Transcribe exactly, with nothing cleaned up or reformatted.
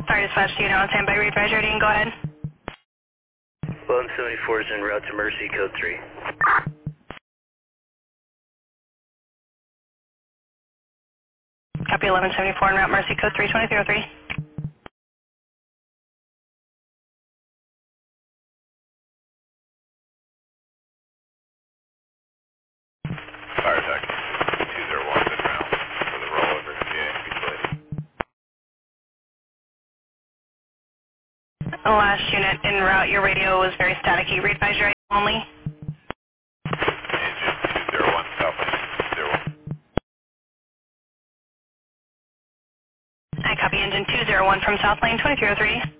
Sorry, dispatch to you now on standby. Reprise rating. Go ahead. eleven seventy-four is en route to Mercy, code three. Copy eleven seventy-four en route Mercy, code three twenty zero three. Fire Tech two zero one is en route for the rollover to V A Beach Lake. The last unit en route, your radio was very staticky. Reprise rating only. Engine two zero one, Southland zero one. I copy engine two zero one from South Lane twenty zero three.